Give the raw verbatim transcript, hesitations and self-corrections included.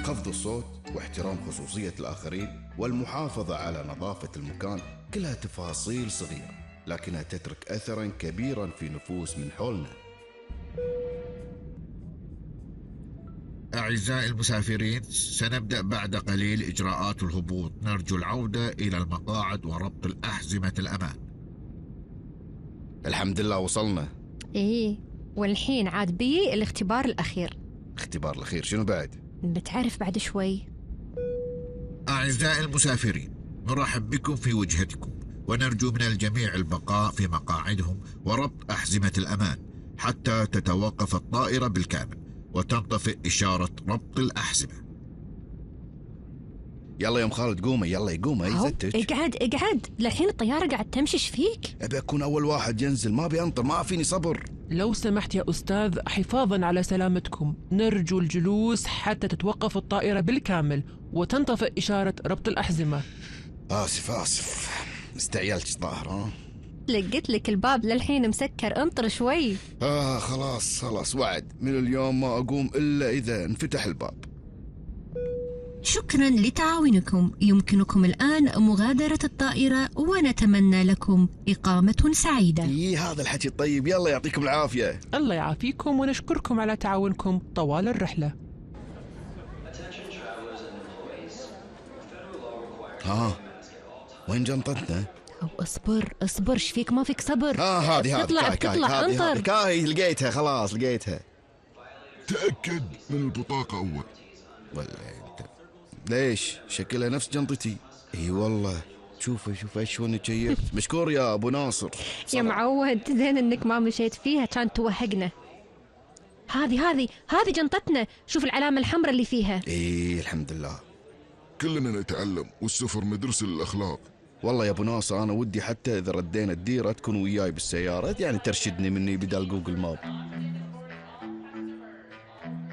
خفض الصوت واحترام خصوصية الآخرين والمحافظة على نظافة المكان، كلها تفاصيل صغيرة لكنها تترك أثرا كبيرا في نفوس من حولنا. أعزائي المسافرين، سنبدأ بعد قليل إجراءات الهبوط. نرجو العودة إلى المقاعد وربط الأحزمة الأمان. الحمد لله وصلنا. إيه، والحين عاد بي الاختبار الأخير. اختبار الأخير شنو بعد؟ بتعرف بعد شوي. أعزائي المسافرين، نرحب بكم في وجهتكم، ونرجو من الجميع البقاء في مقاعدهم وربط أحزمة الأمان حتى تتوقف الطائرة بالكامل وتنطفئ إشارة ربط الأحزمة. يلا يا ام خالد قومي، يلا يقومي يزتك. اقعد اقعد، للحين الطيارة قاعد تمشش فيك. أبي أكون أول واحد ينزل، ما أبي أنطر، ما فيني صبر. لو سمحت يا أستاذ، حفاظا على سلامتكم نرجو الجلوس حتى تتوقف الطائرة بالكامل وتنطفئ إشارة ربط الأحزمة. آسف آسف استعجلت ظاهر. ها لقيت لك الباب للحين مسكر، انطر شوي. آه خلاص خلاص وعد، من اليوم ما أقوم إلا إذا انفتح الباب. شكرا لتعاونكم، يمكنكم الآن مغادرة الطائرة ونتمنى لكم إقامة سعيدة. إيه هذا الحكي الطيب، يلا يعطيكم العافية. الله يعافيكم ونشكركم على تعاونكم طوال الرحلة. ها وين جنطتنا؟ أو اصبر اصبر، ايش فيك ما فيك صبر؟ ها هذه هذه تطلع كاي كاي بتطلع هذه انطر. هذه كاي لقيتها خلاص لقيتها. تأكد من البطاقة أول. ولا انت ليش شكلها نفس جنطتي؟ اي والله شوفي شوفي شلون تشيبت. مشكور يا ابو ناصر. يا معود، زين انك ما مشيت فيها كان توهقنا. هذه هذه هذه جنطتنا، شوف العلامة الحمراء اللي فيها. اي الحمد لله. كلنا نتعلم والسفر مدرسة للأخلاق. والله يا ابو ناصر انا ودي حتى اذا ردينا الديره تكون وياي بالسياره، يعني ترشدني مني بدال جوجل ماب.